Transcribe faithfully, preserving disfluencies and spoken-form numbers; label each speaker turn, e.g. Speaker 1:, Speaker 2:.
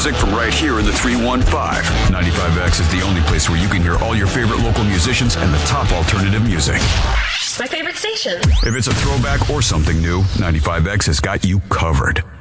Speaker 1: music from right here in the three one five. ninety-five X is the only place where you can hear all your favorite local musicians and the top alternative music.
Speaker 2: My favorite station.
Speaker 1: If it's a throwback or something new, ninety-five X has got you covered.